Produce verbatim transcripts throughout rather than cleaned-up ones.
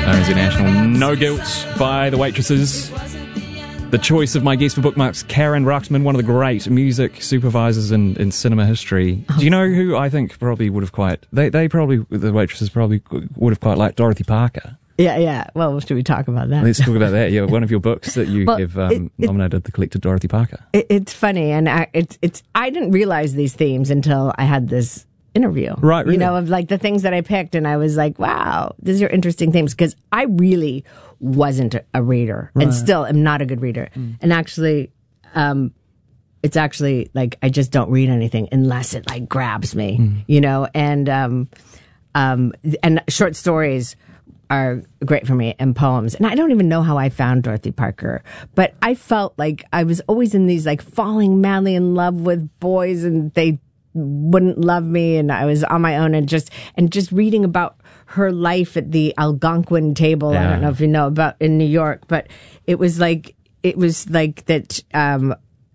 R N Z National, No Guilt by The Waitresses. The choice of my guest for Bookmarks, Karen Ruckman, one of the great music supervisors in, in cinema history. Do you know who I think probably would have quite... They, they probably, The Waitresses probably would have quite liked Dorothy Parker. Yeah, yeah. Well, should we talk about that? Let's talk about that. Yeah, one of your books that you well, have um, it, it, nominated, The Collected Dorothy Parker. It, it's funny, and I, it's it's. I didn't realize these themes until I had this interview. Right, really? You know, of like the things that I picked, and I was like, wow, these are interesting themes, because I really wasn't a reader, right. and still am not a good reader. Mm. And actually, um, it's actually like I just don't read anything unless it like grabs me, mm. you know. And um, um, and short stories are great for me, and poems. And I don't even know how I found Dorothy Parker, but I felt like I was always in these like falling madly in love with boys, and they wouldn't love me, and I was on my own, and just and just reading about her life at the Algonquin table. Yeah. I don't know if you know about in New York, but it was like it was like that. Um,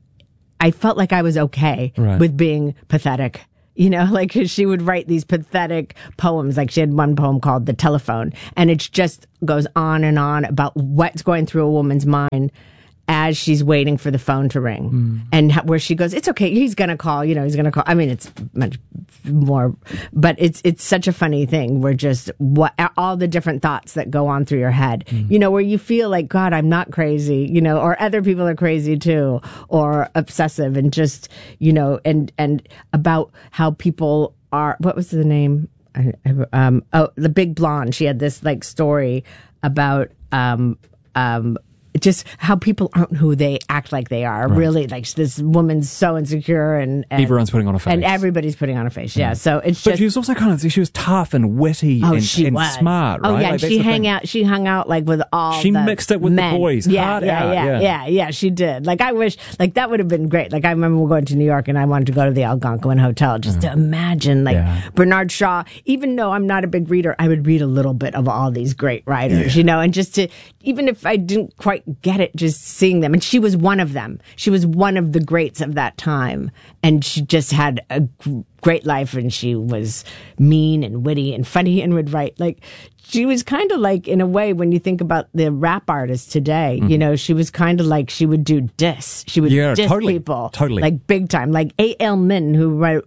I felt like I was okay right. with being pathetic. You know, like she would write these pathetic poems. Like she had one poem called The Telephone, and it just goes on and on about what's going through a woman's mind as she's waiting for the phone to ring. Mm. And where she goes, it's okay, he's going to call, you know, he's going to call. I mean, it's much more, but it's it's such a funny thing where just what all the different thoughts that go on through your head, mm. you know, where you feel like, God, I'm not crazy, you know, or other people are crazy too, or obsessive, and just, you know, and, and about how people are, what was the name? I, I, um, oh, The Big Blonde. She had this like story about, um, um, just how people aren't who they act like they are. Right. Really, like this woman's so insecure, and, and everyone's putting on a face, and everybody's putting on a face. Yeah, yeah. So it's. But just, she was also kind of she was tough and witty oh, and, she and was. smart. Right? Oh yeah, like, she hang out. She hung out like with all. She the mixed it with men. the boys. Yeah, hard yeah, out, yeah, yeah, yeah, yeah. She did. Like I wish, like that would have been great. Like I remember going to New York, and I wanted to go to the Algonquin Hotel just uh-huh. to imagine, like yeah. Bernard Shaw. Even though I'm not a big reader, I would read a little bit of all these great writers, yeah. you know, and just to even if I didn't quite get it, just seeing them. And she was one of them. She was one of the greats of that time. And she just had a great life, and she was mean and witty and funny and would write. Like, she was kind of like, in a way, when you think about the rap artists today, mm-hmm. you know, she was kind of like, she would do diss. She would yeah, diss totally, people. Totally. Like, big time. Like A L. Milne, who wrote,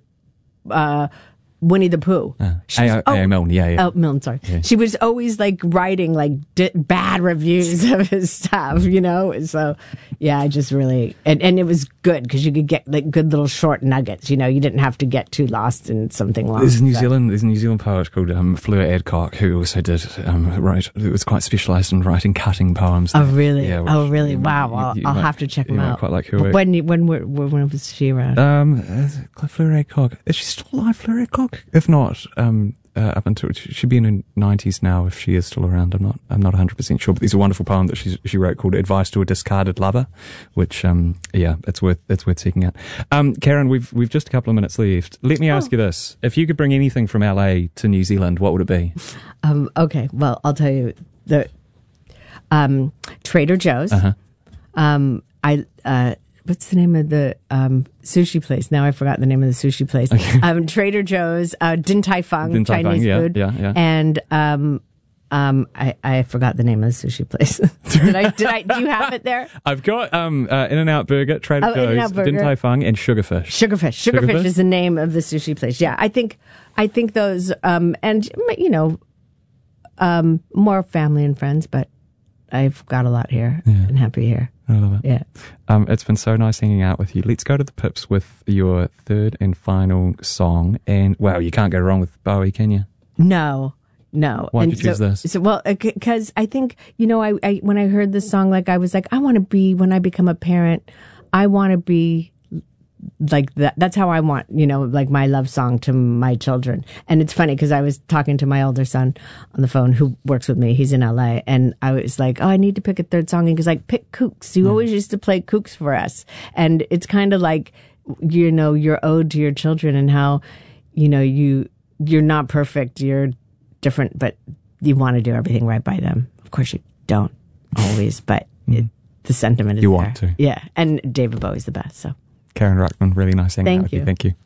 uh, Winnie the Pooh. Uh, A. Oh, Milne, yeah, yeah. Oh, Milne, sorry. Yeah. She was always like writing like di- bad reviews of his stuff, you know? So, yeah, I just really, and, and it was good because you could get like good little short nuggets, you know? You didn't have to get too lost in something long. There's a New so. Zealand, there's a New Zealand poet called um, Fleur Adcock who also did, um, write, it was quite specialised in writing cutting poems. Oh, really? Yeah, oh, really? You, wow. you, I'll, you I'll might, have to check them out. Quite like her. When, when, when, when was she around? Um, uh, Fleur Adcock. Is she still alive, Fleur Adcock? If not, um, uh, up until she'd be in her nineties now if she is still around. I'm not. I'm not one hundred percent sure. But there's a wonderful poem that she she wrote called "Advice to a Discarded Lover," which um yeah, it's worth it's worth checking out. Um, Karen, we've we've just a couple of minutes left. Let me ask oh. you this: if you could bring anything from L A to New Zealand, what would it be? Um, okay, well, I'll tell you the um, Trader Joe's. Uh-huh. Um, I. Uh, What's the name of the um, sushi place? Now I forgot the name of the sushi place. Okay. Um, Trader Joe's, uh, Din Tai Fung, Din Tai Chinese Fung, yeah, food, yeah, yeah. and um, um, I, I forgot the name of the sushi place. did I? Did I? Do you have it there? I've got um, uh, In-N-Out Burger, Trader oh, Joe's, Din Tai Fung, and Sugarfish. Sugarfish. Sugarfish. Sugarfish is the name of the sushi place. Yeah, I think I think those, um, and you know, um, more family and friends, but I've got a lot here yeah. and happy here. I love it. Yeah. Um, it's been so nice hanging out with you. Let's go to the Pips with your third and final song. And, wow, you can't go wrong with Bowie, can you? No, no. Why and did you choose so, this? So, well, because I think, you know, I, I when I heard this song, like, I was like, I want to be, when I become a parent, I want to be like that. That's how I want, you know, like my love song to my children. And it's funny because I was talking to my older son on the phone who works with me. He's in L A. And I was like, oh, I need to pick a third song. And he's like, pick Kooks. You mm. always used to play Kooks for us. And it's kind of like, you know, your ode to your children and how, you know, you, you're not perfect. You're different, but you want to do everything right by them. Of course you don't always, but mm. it, the sentiment is you there. want to. Yeah. And David Bowie's the best. So. Karen Ruckman, really nice hanging Thank out with you. you. Thank you.